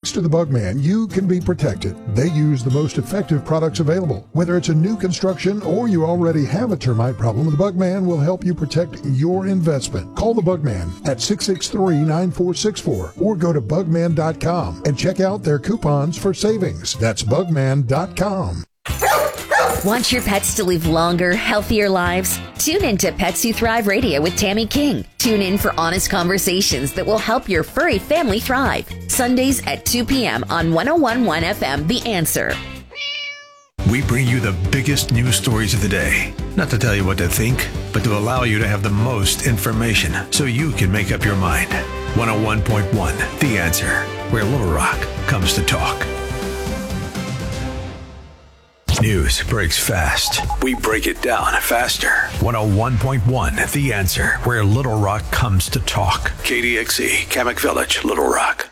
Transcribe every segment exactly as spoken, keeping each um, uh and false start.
Thanks to the Bugman, you can be protected. They use the most effective products available. Whether it's a new construction or you already have a termite problem, the Bugman will help you protect your investment. Call the Bugman at six six three, nine four six four or go to bugman dot com and check out their coupons for savings. That's bugman dot com. Want your pets to live longer, healthier lives? Tune in to Pets Who Thrive Radio with Tammy King. Tune in for honest conversations that will help your furry family thrive. Sundays at two p.m. on one oh one point one F M, The Answer. We bring you the biggest news stories of the day. Not to tell you what to think, but to allow you to have the most information so you can make up your mind. one oh one point one, The Answer, where Little Rock comes to talk. News breaks fast. We break it down faster. one oh one point one, The Answer, where Little Rock comes to talk. K D X E, Kamak Village, Little Rock.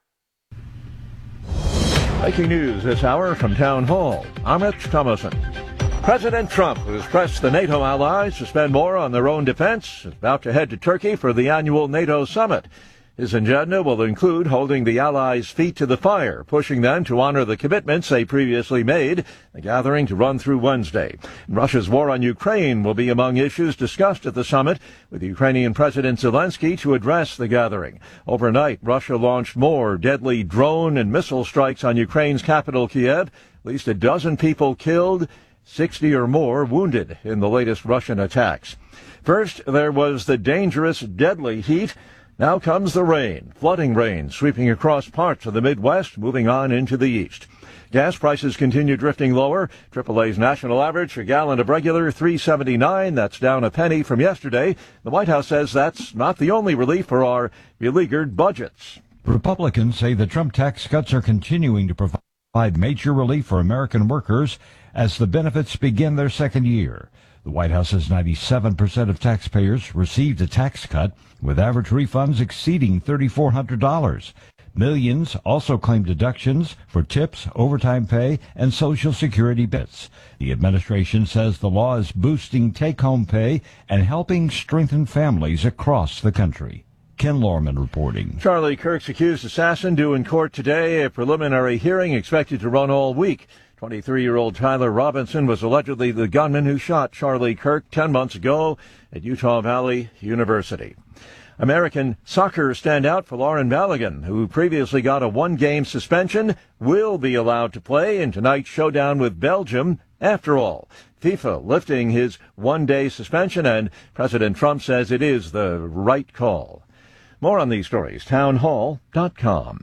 Breaking news this hour from Town Hall. I'm Rich Thomason. President Trump has pressed the NATO allies to spend more on their own defense, is about to head to Turkey for the annual NATO summit. His agenda will include holding the allies' feet to the fire, pushing them to honor the commitments they previously made, the gathering to run through Wednesday. Russia's war on Ukraine will be among issues discussed at the summit, with Ukrainian President Zelensky to address the gathering. Overnight, Russia launched more deadly drone and missile strikes on Ukraine's capital, Kiev. At least a dozen people killed, sixty or more wounded in the latest Russian attacks. First, there was the dangerous, deadly heat. Now comes the rain, flooding rain, sweeping across parts of the Midwest, moving on into the east. Gas prices continue drifting lower. triple A's national average, a gallon of regular, three seventy-nine. That's down a penny from yesterday. The White House says that's not the only relief for our beleaguered budgets. Republicans say the Trump tax cuts are continuing to provide major relief for American workers as the benefits begin their second year. The White House says ninety-seven percent of taxpayers received a tax cut, with average refunds exceeding three thousand four hundred dollars. Millions also claim deductions for tips, overtime pay, and Social Security benefits. The administration says the law is boosting take-home pay and helping strengthen families across the country. Ken Lorman reporting. Charlie Kirk's accused assassin due in court today. A preliminary hearing expected to run all week. twenty-three-year-old Tyler Robinson was allegedly the gunman who shot Charlie Kirk ten months ago at Utah Valley University. American soccer standout for Lauren Balogun, who previously got a one-game suspension, will be allowed to play in tonight's showdown with Belgium. After all, FIFA lifting his one-day suspension, and President Trump says it is the right call. More on these stories, town hall dot com.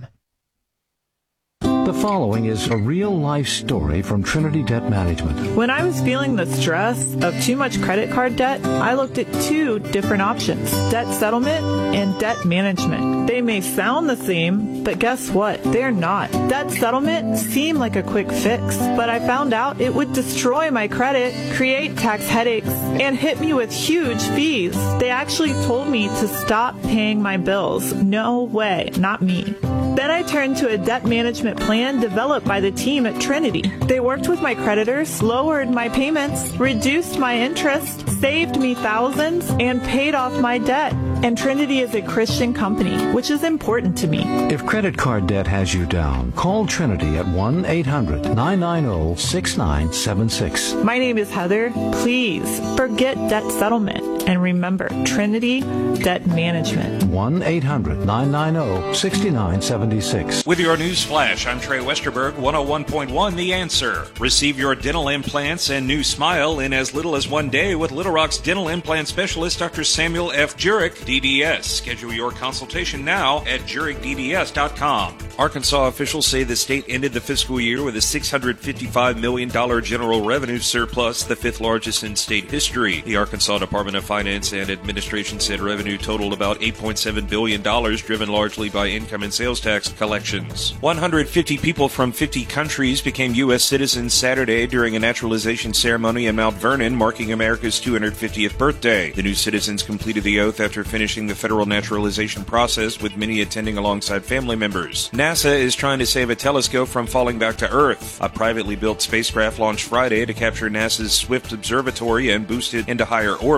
The following is a real-life story from Trinity Debt Management. When I was feeling the stress of too much credit card debt, I looked at two different options, debt settlement and debt management. They may sound the same, but guess what? They're not. Debt settlement seemed like a quick fix, but I found out it would destroy my credit, create tax headaches, and hit me with huge fees. They actually told me to stop paying my bills. No way, not me. Then I turned to a debt management plan developed by the team at Trinity. They worked with my creditors, lowered my payments, reduced my interest, saved me thousands, and paid off my debt. And Trinity is a Christian company, which is important to me. If credit card debt has you down, call Trinity at one eight hundred, nine nine zero, six nine seven six. My name is Heather. Please forget debt settlement and remember Trinity Debt Management. one eight hundred, nine nine zero, six nine seven six. With your news flash, I'm Trey Westerberg, one oh one point one The Answer. Receive your dental implants and new smile in as little as one day with Little Rock's dental implant specialist, Doctor Samuel F. Jurek, D D S. Schedule your consultation now at jurek d d s dot com. Arkansas officials say the state ended the fiscal year with a six hundred fifty-five million dollars general revenue surplus, the fifth largest in state history. The Arkansas Department of Finance and Administration said revenue totaled about eight point seven billion dollars, driven largely by income and sales tax collections. one hundred fifty people from fifty countries became U S citizens Saturday during a naturalization ceremony in Mount Vernon, marking America's two hundred fiftieth birthday. The new citizens completed the oath after finishing the federal naturalization process, with many attending alongside family members. NASA is trying to save a telescope from falling back to Earth. A privately built spacecraft launched Friday to capture NASA's Swift Observatory and boost it into higher orbit. If the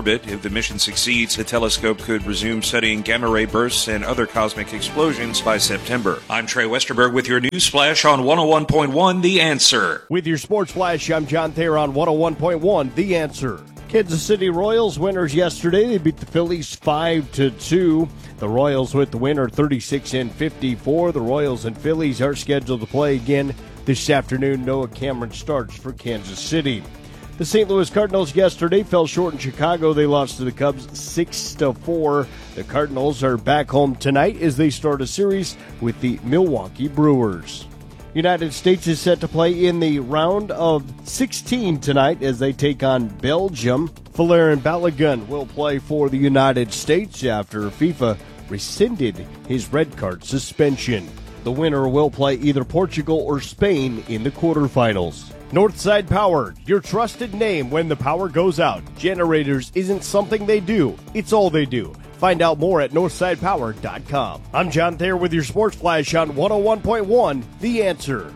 the mission succeeds, the telescope could resume studying gamma-ray bursts and other cosmic explosions by September. I'm Trey Westerberg with your News Flash on one oh one point one The Answer. With your Sports Flash, I'm John Thayer on one oh one point one The Answer. Kansas City Royals winners yesterday. They beat the Phillies five to two. The Royals with the winner thirty-six and fifty-four. The Royals and Phillies are scheduled to play again this afternoon. Noah Cameron starts for Kansas City. The Saint Louis Cardinals yesterday fell short in Chicago. They lost to the Cubs six to four. The Cardinals are back home tonight as they start a series with the Milwaukee Brewers. United States is set to play in the round of sixteen tonight as they take on Belgium. Valerian Balogun will play for the United States after FIFA rescinded his red card suspension. The winner will play either Portugal or Spain in the quarterfinals. Northside Power, your trusted name when the power goes out. Generators isn't something they do, it's all they do. Find out more at northside power dot com. I'm John Thayer with your Sports Flash on one oh one point one The Answer.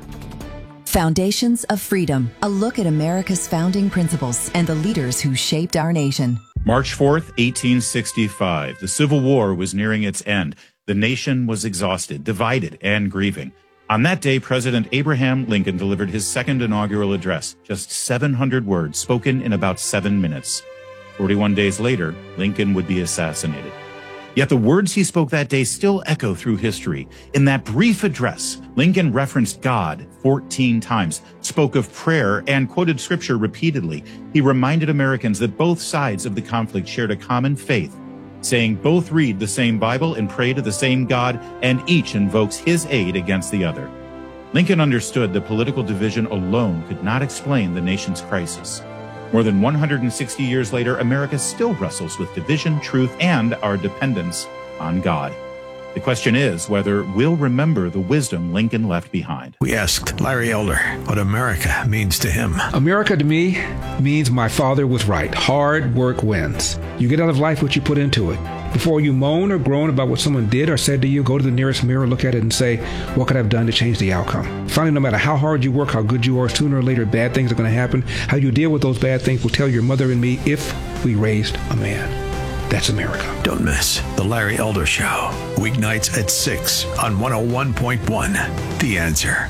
Foundations of Freedom, a look at America's founding principles and the leaders who shaped our nation. March fourth, eighteen sixty-five. The Civil War was nearing its end. The nation was exhausted, divided, and grieving. On that day, President Abraham Lincoln delivered his second inaugural address, just seven hundred words spoken in about seven minutes. forty-one days later, Lincoln would be assassinated. Yet the words he spoke that day still echo through history. In that brief address, Lincoln referenced God fourteen times, spoke of prayer, and quoted scripture repeatedly. He reminded Americans that both sides of the conflict shared a common faith, saying both read the same Bible and pray to the same God, and each invokes his aid against the other. Lincoln understood that political division alone could not explain the nation's crisis. More than one hundred sixty years later, America still wrestles with division, truth, and our dependence on God. The question is whether we'll remember the wisdom Lincoln left behind. We asked Larry Elder what America means to him. America to me means my father was right. Hard work wins. You get out of life what you put into it. Before you moan or groan about what someone did or said to you, go to the nearest mirror, look at it, and say, what could I have done to change the outcome? Finally, no matter how hard you work, how good you are, sooner or later, bad things are going to happen. How you deal with those bad things will tell your mother and me if we raised a man. That's America. Don't miss The Larry Elder Show, weeknights at six on one oh one point one The Answer.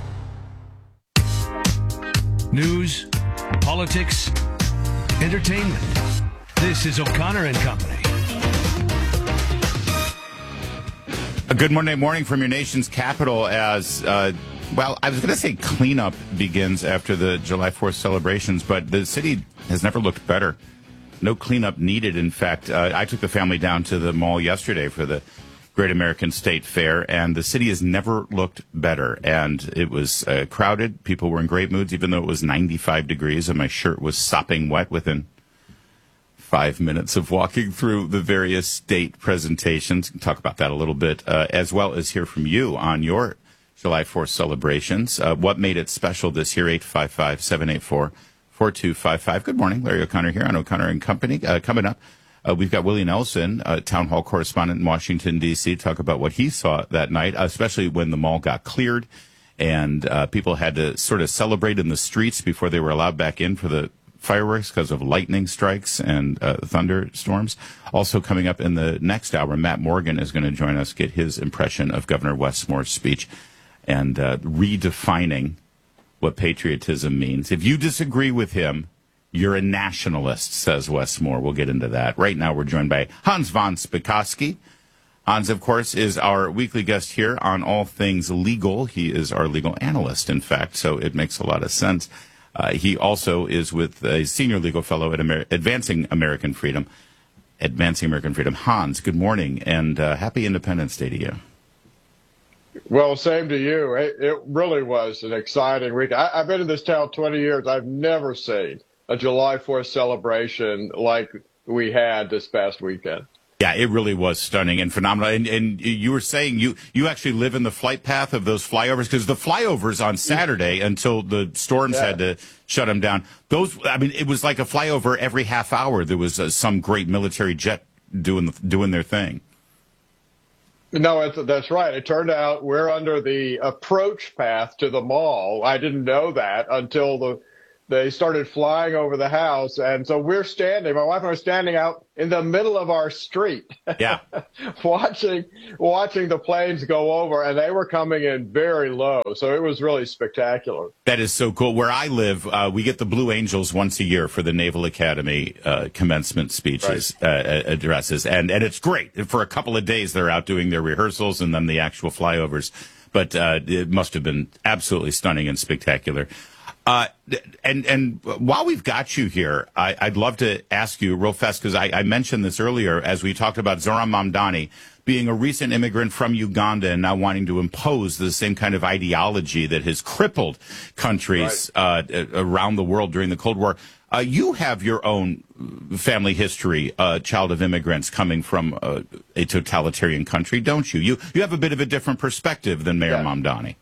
News, politics, entertainment. This is O'Connor and Company. A good Monday morning from your nation's capital as, uh, well, I was going to say cleanup begins after the July fourth celebrations, but the city has never looked better. No cleanup needed. In fact, uh, I took the family down to the mall yesterday for the Great American State Fair, and the city has never looked better. And it was uh, crowded. People were in great moods, even though it was ninety-five degrees, and my shirt was sopping wet within five minutes of walking through the various state presentations. We'll talk about that a little bit, uh, as well as hear from you on your July fourth celebrations. Uh, what made it special this year? eight five five, seven eight four, four two five five. Good morning. Larry O'Connor here on O'Connor and Company. Uh, coming up, uh, we've got Willie Nelson, uh, town hall correspondent in Washington, D C, talk about what he saw that night, especially when the mall got cleared and uh, people had to sort of celebrate in the streets before they were allowed back in for the fireworks because of lightning strikes and uh, thunderstorms. Also coming up in the next hour, Matt Morgan is going to join us, get his impression of Governor Westmore's speech and uh, redefining what patriotism means. If you disagree with him, you're a nationalist, says Westmore. We'll get into that. Right now, we're joined by Hans von Spakovsky. Hans, of course, is our weekly guest here on all things legal. He is our legal analyst, in fact, so it makes a lot of sense. Uh, he also is with a senior legal fellow at Amer- Advancing American Freedom. Advancing American Freedom. Hans, good morning, and uh, happy Independence Day to you. Well, same to you. It, it really was an exciting week. I, I've been in this town twenty years. I've never seen a July fourth celebration like we had this past weekend. Yeah, it really was stunning and phenomenal. And, and you were saying you, you actually live in the flight path of those flyovers, because the flyovers on Saturday until the storms yeah. had to shut them down. Those, I mean, it was like a flyover every half hour. There was uh, some great military jet doing doing their thing. No, it's, that's right. It turned out we're under the approach path to the mall. I didn't know that until the they started flying over the house. And so we're standing, my wife and I are standing out in the middle of our street. Yeah. watching, watching the planes go over, and they were coming in very low. So it was really spectacular. That is so cool. Where I live, uh, we get the Blue Angels once a year for the Naval Academy uh, commencement speeches, right. uh, addresses. And, and it's great. For a couple of days, they're out doing their rehearsals and then the actual flyovers. But uh, it must have been absolutely stunning and spectacular. Uh, and, and while we've got you here, I, I'd love to ask you real fast, because I, I mentioned this earlier as we talked about Zohran Mamdani being a recent immigrant from Uganda and now wanting to impose the same kind of ideology that has crippled countries right. uh, around the world during the Cold War. Uh, you have your own family history, uh, child of immigrants coming from uh, a totalitarian country, don't you? You you have a bit of a different perspective than Mayor yeah. Mamdani.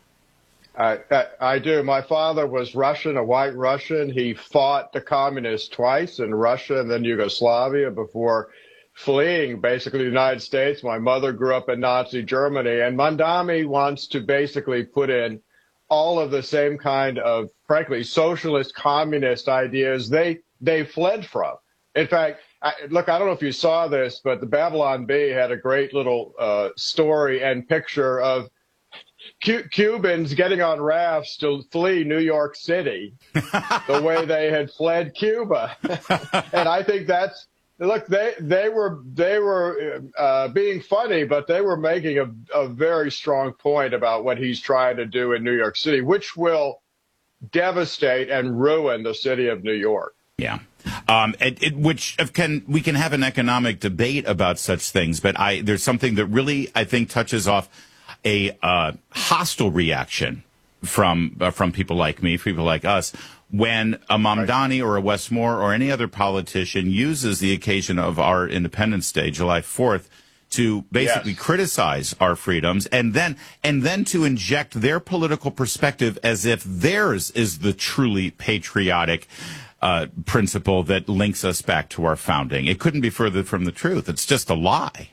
I, I, I do. My father was Russian, a white Russian. He fought the communists twice in Russia and then Yugoslavia before fleeing basically the United States. My mother grew up in Nazi Germany, and Mamdani wants to basically put in all of the same kind of, frankly, socialist, communist ideas they they fled from. In fact, I, look, I don't know if you saw this, but the Babylon Bee had a great little uh, story and picture of Cu- Cubans getting on rafts to flee New York City the way they had fled Cuba. And I think that's, look, they they were they were uh, being funny, but they were making a, a very strong point about what he's trying to do in New York City, which will devastate and ruin the city of New York. Yeah. Um, it, it, which can we can have an economic debate about such things, but I there's something that really I think touches off a uh, hostile reaction from uh, from people like me, people like us, when a Mamdani or a Westmore or any other politician uses the occasion of our Independence Day, July fourth, to basically yes. criticize our freedoms and then and then to inject their political perspective as if theirs is the truly patriotic uh, principle that links us back to our founding. It couldn't be further from the truth. It's just a lie.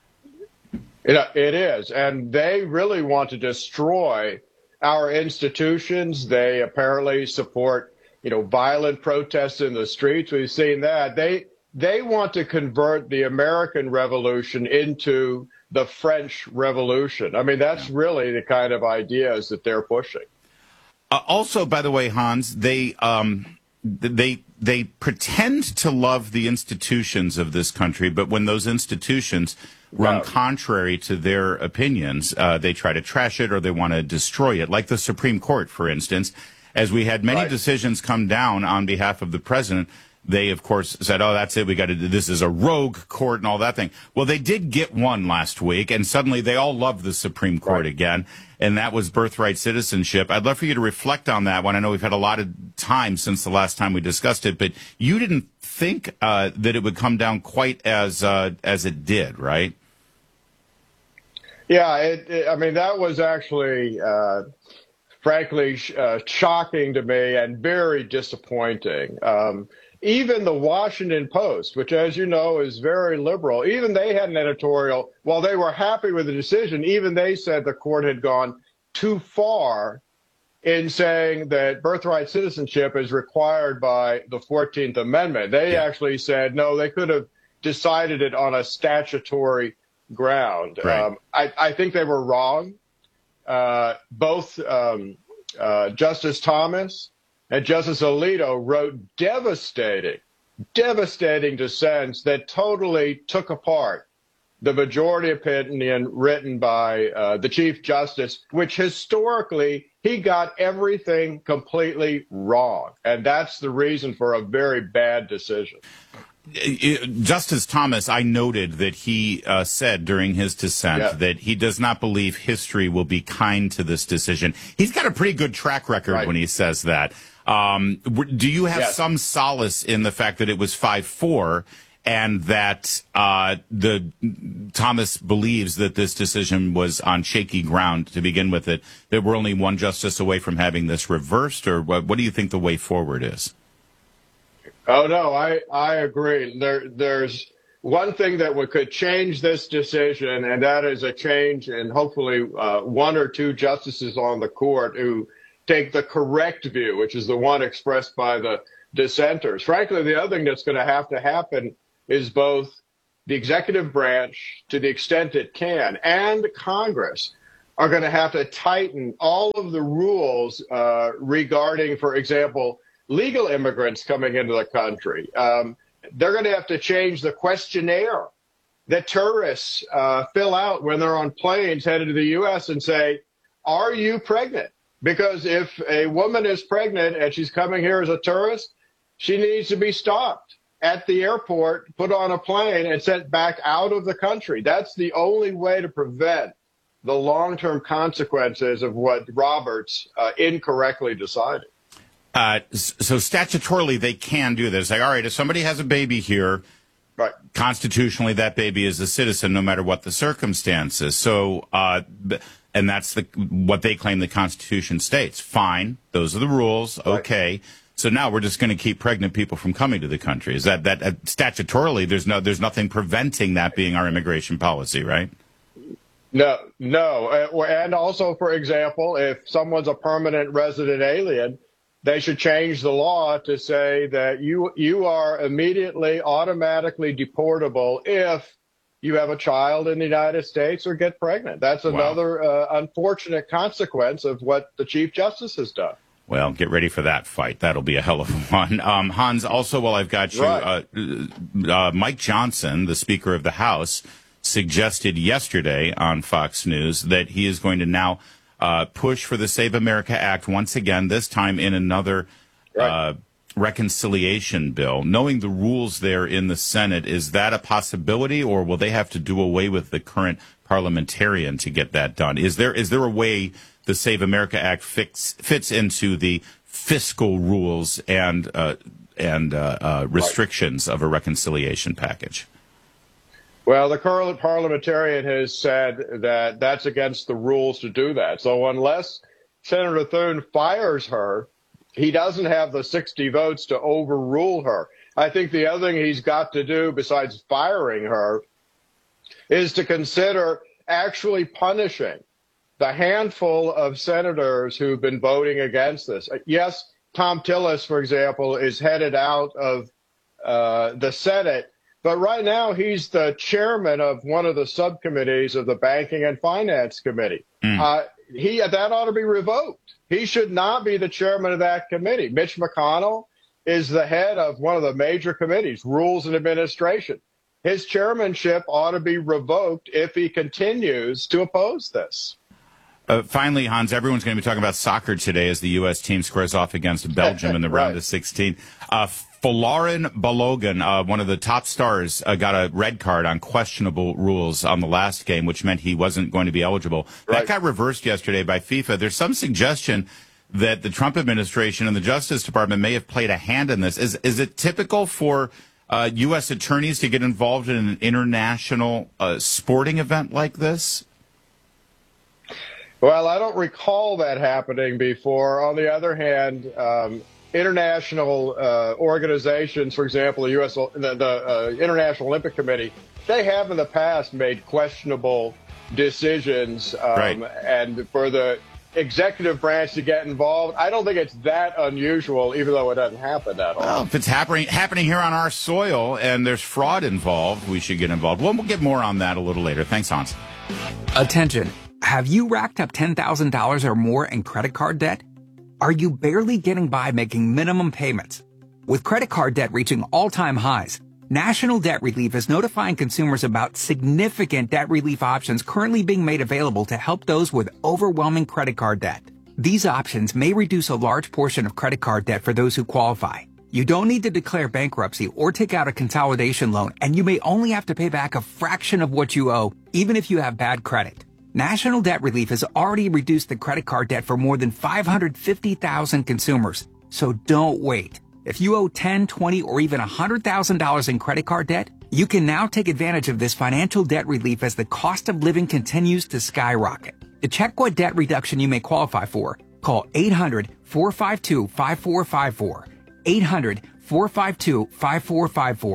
It, it is. And they really want to destroy our institutions. They apparently support, you know, violent protests in the streets. We've seen that. They they want to convert the American Revolution into the French Revolution. I mean, that's really the kind of ideas that they're pushing. Uh, also, by the way, Hans, they um, they they pretend to love the institutions of this country, but when those institutions run wow. contrary to their opinions, uh, they try to trash it or they want to destroy it, like the Supreme Court, for instance. As we had many right. decisions come down on behalf of the president, they, of course, said, oh, that's it, we got to do this is a rogue court and all that thing. Well, they did get one last week, and suddenly they all love the Supreme Court right. again, and that was birthright citizenship. I'd love for you to reflect on that one. I know we've had a lot of time since the last time we discussed it, but you didn't think uh, that it would come down quite as uh, as it did, right? Yeah, it, it, I mean, that was actually, uh, frankly, sh- uh, shocking to me and very disappointing. Um, even the Washington Post, which, as you know, is very liberal, even they had an editorial. While they were happy with the decision, even they said the court had gone too far in saying that birthright citizenship is required by the fourteenth Amendment. They yeah. actually said, no, they could have decided it on a statutory ground. Right. Um, I, I think they were wrong. Uh, both um, uh, Justice Thomas and Justice Alito wrote devastating, devastating dissents that totally took apart the majority opinion written by uh, the Chief Justice, which historically he got everything completely wrong. And that's the reason for a very bad decision. Justice Thomas, I noted that he uh, said during his dissent yeah. that he does not believe history will be kind to this decision. He's got a pretty good track record right. when he says that. Um, do you have yes. some solace in the fact that it was five four and that uh, the Thomas believes that this decision was on shaky ground to begin with, it, that we're only one justice away from having this reversed? Or what, what do you think the way forward is? Oh, no, I, I agree. There, there's one thing that would, could change this decision, and that is a change in hopefully uh, one or two justices on the court who take the correct view, which is the one expressed by the dissenters. Frankly, the other thing that's going to have to happen is both the executive branch, to the extent it can, and Congress are going to have to tighten all of the rules uh, regarding, for example, legal immigrants coming into the country. Um, they're going to have to change the questionnaire that tourists uh, fill out when they're on planes headed to the U S and say, are you pregnant? Because if a woman is pregnant and she's coming here as a tourist, she needs to be stopped at the airport, put on a plane, and sent back out of the country. That's the only way to prevent the long-term consequences of what Roberts uh, incorrectly decided. Uh, so statutorily, they can do this. Like, all right, if somebody has a baby here, right, constitutionally, that baby is a citizen no matter what the circumstances. So, uh, and that's the what they claim the Constitution states. Fine, those are the rules. Right. Okay. So now we're just going to keep pregnant people from coming to the country. Is that that uh, statutorily? There's no, there's nothing preventing that being our immigration policy, right? No, no. Uh, and also, for example, if someone's a permanent resident alien, they should change the law to say that you you are immediately, automatically deportable if you have a child in the United States or get pregnant. That's another wow. uh, unfortunate consequence of what the Chief Justice has done. Well, get ready for that fight. That'll be a hell of a one. Um, Hans, also, while I've got you, right. uh, uh, Mike Johnson, the Speaker of the House, suggested yesterday on Fox News that he is going to now uh, push for the Save America Act once again, this time in another right. uh, reconciliation bill. Knowing the rules there in the Senate, is that a possibility, or will they have to do away with the current parliamentarian to get that done? Is there is there a way the Save America Act fix, fits into the fiscal rules and uh, and uh, uh, restrictions right. of a reconciliation package? Well, the current parliamentarian has said that that's against the rules to do that. So unless Senator Thune fires her, he doesn't have the sixty votes to overrule her. I think the other thing he's got to do besides firing her is to consider actually punishing the handful of senators who've been voting against this. Yes, Tom Tillis, for example, is headed out of uh, the Senate, but right now he's the chairman of one of the subcommittees of the Banking and Finance Committee. Mm. Uh, he that ought to be revoked. He should not be the chairman of that committee. Mitch McConnell is the head of one of the major committees, Rules and Administration. His chairmanship ought to be revoked if he continues to oppose this. Uh, finally, Hans, everyone's going to be talking about soccer today as the U S team squares off against Belgium in the round right. of sixteen. Uh, Folarin Balogun, uh, one of the top stars, uh, got a red card on questionable rules on the last game, which meant he wasn't going to be eligible. Right. That got reversed yesterday by FIFA. There's some suggestion that the Trump administration and the Justice Department may have played a hand in this. Is is it typical for uh, U S attorneys to get involved in an international uh, sporting event like this? Well, I don't recall that happening before. On the other hand, um, international uh, organizations, for example, the U S the, the uh, International Olympic Committee, they have in the past made questionable decisions, um, right. and for the executive branch to get involved, I don't think it's that unusual, even though it doesn't happen that often. Well, if it's happening happening here on our soil and there's fraud involved, we should get involved. Well, we'll get more on that a little later. Thanks, Hans. Attention. Have you racked up ten thousand dollars or more in credit card debt? Are you barely getting by making minimum payments? With credit card debt reaching all-time highs, National Debt Relief is notifying consumers about significant debt relief options currently being made available to help those with overwhelming credit card debt. These options may reduce a large portion of credit card debt for those who qualify. You don't need to declare bankruptcy or take out a consolidation loan, and you may only have to pay back a fraction of what you owe, even if you have bad credit. National Debt Relief has already reduced the credit card debt for more than five hundred fifty thousand consumers. So don't wait. If you owe ten, twenty, or even one hundred thousand dollars in credit card debt, you can now take advantage of this financial debt relief as the cost of living continues to skyrocket. To check what debt reduction you may qualify for, call eight hundred, four five two, five four five four. eight hundred, four five two, five four five four.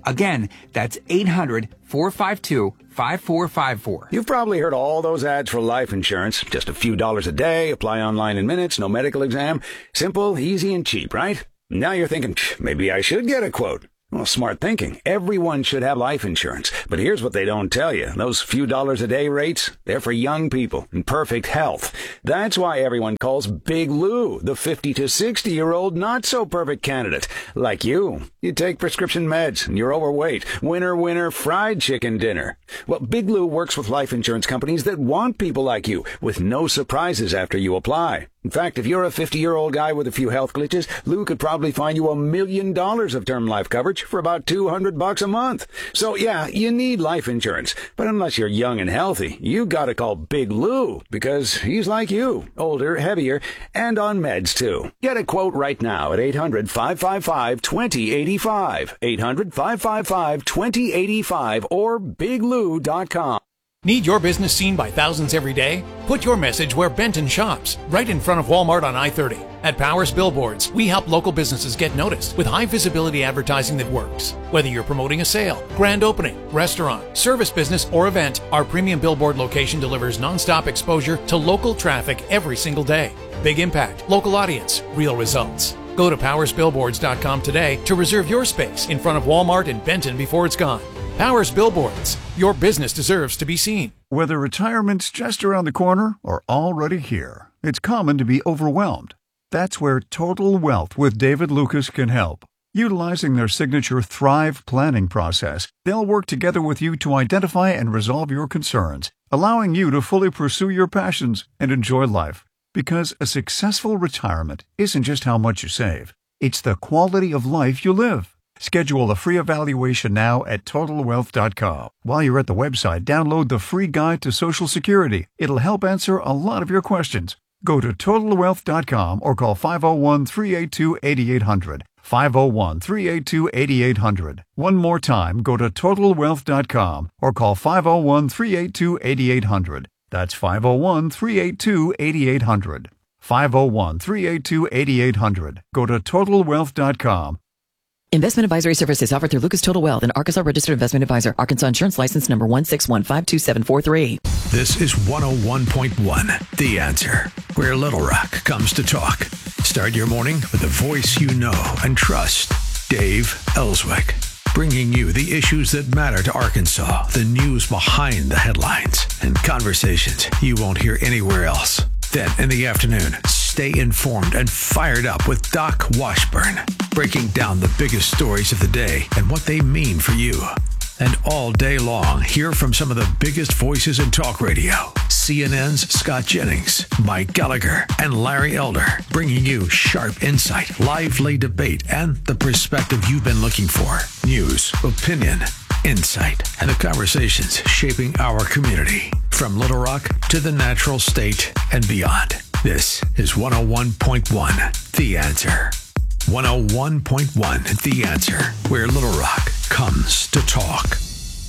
Again, that's eight hundred, four five two, five four five four. You've probably heard all those ads for life insurance. Just a few dollars a day, apply online in minutes, no medical exam. Simple, easy, and cheap, right? Now you're thinking, maybe I should get a quote. Well, smart thinking. Everyone should have life insurance. But here's what they don't tell you. Those few dollars a day rates, they're for young people in perfect health. That's why everyone calls Big Lou the fifty to sixty-year-old not-so-perfect candidate. Like you. You take prescription meds and you're overweight. Winner, winner, fried chicken dinner. Well, Big Lou works with life insurance companies that want people like you, with no surprises after you apply. In fact, if you're a fifty-year-old guy with a few health glitches, Lou could probably find you a million dollars of term life coverage for about two hundred bucks a month. So yeah, you need life insurance. But unless you're young and healthy, you gotta call Big Lou, because he's like you, older, heavier, and on meds too. Get a quote right now at eight hundred, five five five, two zero eight five, eight hundred, five five five, two zero eight five, or big lou dot com. Need your business seen by thousands every day? Put your message where Benton shops, right in front of Walmart on I thirty. At Powers Billboards, we help local businesses get noticed with high visibility advertising that works. Whether you're promoting a sale, grand opening, restaurant, service business, or event, our premium billboard location delivers nonstop exposure to local traffic every single day. Big impact, local audience, real results. Go to powers billboards dot com today to reserve your space in front of Walmart in Benton before it's gone. Powers Billboards. Your business deserves to be seen. Whether retirement's just around the corner or already here, it's common to be overwhelmed. That's where Total Wealth with David Lucas can help. Utilizing their signature Thrive planning process, they'll work together with you to identify and resolve your concerns, allowing you to fully pursue your passions and enjoy life. Because a successful retirement isn't just how much you save, it's the quality of life you live. Schedule a free evaluation now at total wealth dot com. While you're at the website, download the free guide to Social Security. It'll help answer a lot of your questions. Go to total wealth dot com or call five oh one, three eight two, eight eight hundred. five oh one, three eight two, eight eight hundred. One more time, go to total wealth dot com or call five oh one, three eight two, eight eight hundred. That's five oh one, three eight two, eight eight hundred. five oh one, three eight two, eight eight hundred. Go to total wealth dot com. Investment advisory services offered through Lucas Total Wealth, an Arkansas registered investment advisor. Arkansas insurance license number one six one five two seven four three. This is one oh one point one, The Answer, where Little Rock comes to talk. Start your morning with a voice you know and trust. Dave Ellswick, bringing you the issues that matter to Arkansas, the news behind the headlines, and conversations you won't hear anywhere else. Then in the afternoon, stay informed and fired up with Doc Washburn, breaking down the biggest stories of the day and what they mean for you. And all day long, hear from some of the biggest voices in talk radio. C N N's Scott Jennings, Mike Gallagher, and Larry Elder, bringing you sharp insight, lively debate, and the perspective you've been looking for. News, opinion, insight, and the conversations shaping our community. From Little Rock to the natural state and beyond. This is one oh one point one, The Answer. one oh one point one, The Answer, where Little Rock comes to talk.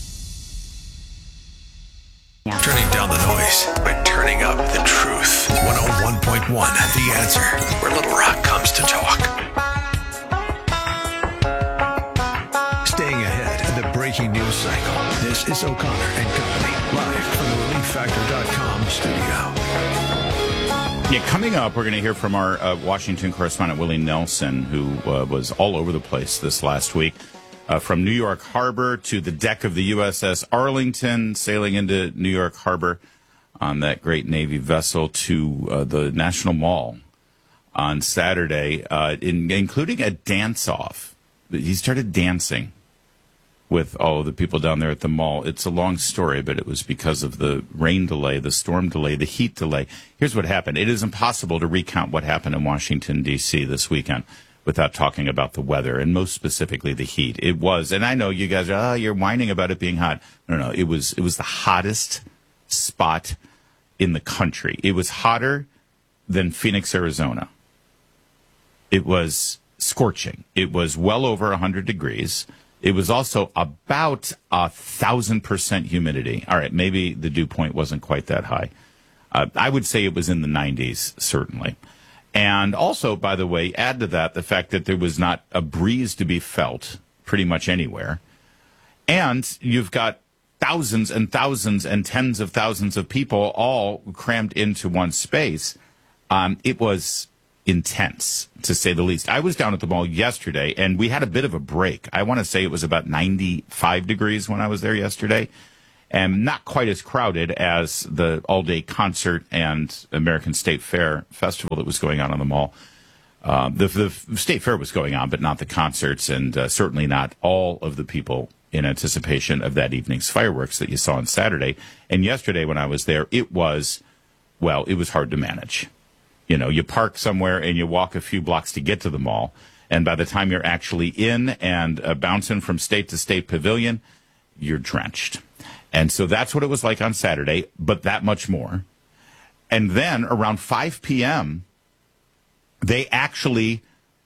Turning down the noise by turning up the truth. one oh one point one, The Answer, where Little Rock comes to talk. Staying ahead of the breaking news cycle. This is O'Connor and Company, live from the relief factor dot com studio. Yeah, coming up, we're going to hear from our uh, Washington correspondent, Willie Nelson, who uh, was all over the place this last week. Uh, from New York Harbor to the deck of the U S S Arlington, sailing into New York Harbor on that great Navy vessel, to uh, the National Mall on Saturday, uh, in, including a dance-off. He started dancing with all the people down there at the mall. It's a long story, but it was because of the rain delay, the storm delay, the heat delay. Here's what happened. It is impossible to recount what happened in Washington, D C this weekend without talking about the weather, and most specifically the heat. It was, and I know you guys are, oh, you're whining about it being hot. No, no, it was, it was the hottest spot in the country. It was hotter than Phoenix, Arizona. It was scorching. It was well over one hundred degrees. It was also about a thousand percent humidity. All right, maybe the dew point wasn't quite that high. Uh, I would say it was in the nineties, certainly. And also, by the way, add to that the fact that there was not a breeze to be felt pretty much anywhere. And you've got thousands and thousands and tens of thousands of people all crammed into one space. Um, it was intense, to say the least. I was down at the mall yesterday, and we had a bit of a break. I want to say it was about ninety-five degrees when I was there yesterday, and not quite as crowded as the all-day concert and American State Fair festival that was going on on the mall. Uh, the, the State Fair was going on, but not the concerts, and uh, certainly not all of the people in anticipation of that evening's fireworks that you saw on Saturday. And yesterday when I was there, it was, well, it was hard to manage. You know, you park somewhere and you walk a few blocks to get to the mall, and by the time you're actually in and uh, bouncing from state to state pavilion, you're drenched. And so that's what it was like on Saturday, but that much more. And then around five p.m., they actually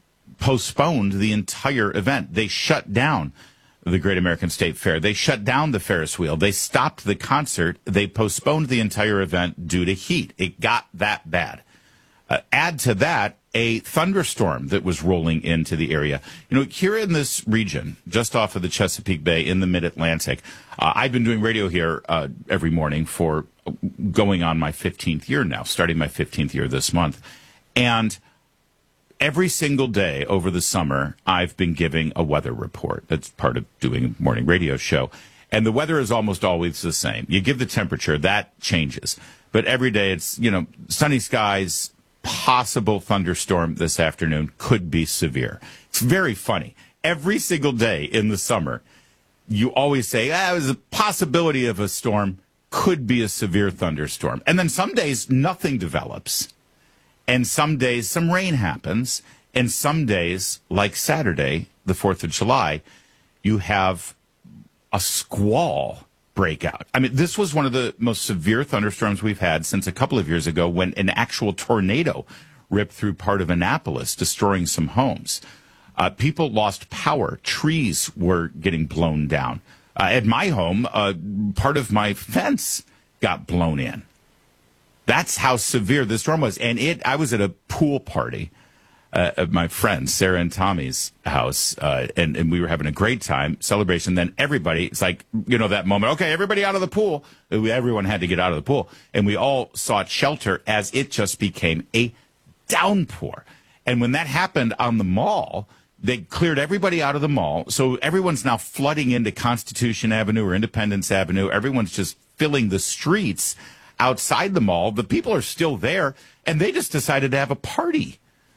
postponed the entire event. They shut down the Great American State Fair. They shut down the Ferris wheel. They stopped the concert. They postponed the entire event due to heat. It got that bad. Uh, add to that a thunderstorm that was rolling into the area. You know, here in this region, just off of the Chesapeake Bay in the mid-Atlantic, uh, I've been doing radio here uh, every morning for going on my fifteenth year now, starting my fifteenth year this month. And every single day over the summer, I've been giving a weather report. That's part of doing a morning radio show. And the weather is almost always the same. You give the temperature, that changes. But every day it's, you know, sunny skies, possible thunderstorm this afternoon, could be severe. It's very funny. Every single day in the summer, you always say, ah, there's a possibility of a storm, could be a severe thunderstorm. And then some days nothing develops. And some days some rain happens. And some days, like Saturday, the fourth of July, you have a squall breakout. I mean, this was one of the most severe thunderstorms we've had since a couple of years ago when an actual tornado ripped through part of Annapolis, destroying some homes. Uh, people lost power. Trees were getting blown down. Uh, at my home, uh, part of my fence got blown in. That's how severe this storm was. And it, I was at a pool party uh, at my friends, Sarah and Tommy's house, uh, and, and we were having a great time, celebration. Then everybody, it's like, you know, that moment, okay, everybody out of the pool. We, everyone had to get out of the pool. And we all sought shelter as it just became a downpour. And when that happened on the mall, they cleared everybody out of the mall. So everyone's now flooding into Constitution Avenue or Independence Avenue. Everyone's just filling the streets outside the mall. The people are still there, and they just decided to have a party.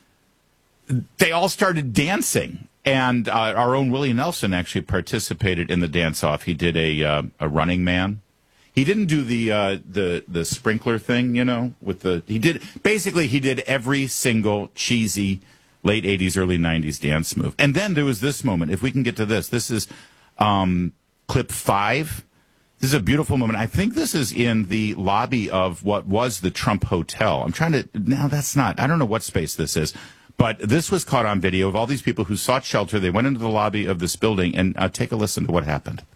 They all started dancing, and uh, our own Willie Nelson actually participated in the dance-off. He did a uh, a Running Man. He didn't do the uh, the the sprinkler thing, you know, with the he did basically he did every single cheesy late eighties, early nineties dance move. And then there was this moment. If we can get to this, this is um, clip five. This is a beautiful moment. I think this is in the lobby of what was the Trump Hotel. I'm trying to, no, that's not, I don't know what space this is, but this was caught on video of all these people who sought shelter. They went into the lobby of this building, and uh, take a listen to what happened.